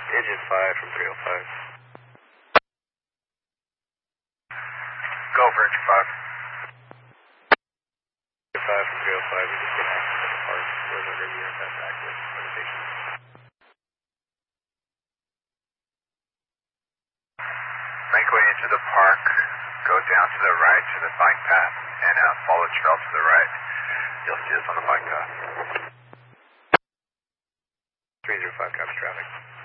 Engine 5 from 305. Go for engine 5. Engine 5 from 305, we just get access to the park. We're under the aircraft active limitation. Make way into the park, go down to the right to the bike path, and follow the trail to the right. You'll see us on the bike path. 305 comes traffic.